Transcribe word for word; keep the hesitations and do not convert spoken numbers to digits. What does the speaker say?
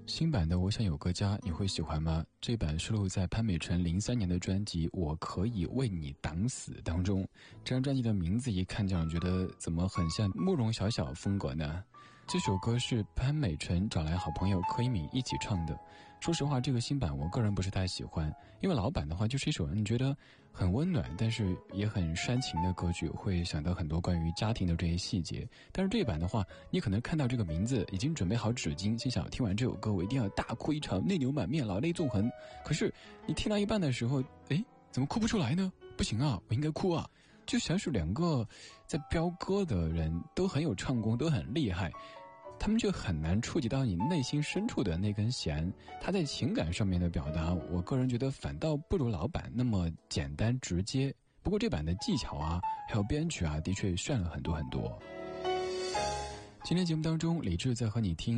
新版的《我想有个家》你会喜欢吗？这版收录在潘美辰零三年的专辑《我可以为你挡死》当中。这张专辑的名字一看就让人觉得怎么很像慕容晓晓风格呢？这首歌是潘美辰找来好朋友柯以敏一起唱的。说实话，这个新版我个人不是太喜欢，因为老版的话就是一首让你觉得很温暖但是也很煽情的歌曲，会想到很多关于家庭的这些细节。但是这版的话，你可能看到这个名字已经准备好纸巾，心想听完这首歌我一定要大哭一场，泪流满面，老泪纵横。可是你听到一半的时候，诶，怎么哭不出来呢？不行啊，我应该哭啊。就像是两个在飙歌的人都很有唱功，都很厉害，他们却很难触及到你内心深处的那根弦。他在情感上面的表达，我个人觉得反倒不如老版那么简单直接。不过这版的技巧啊，还有编曲啊，的确炫了很多很多。今天节目当中，李志在和你听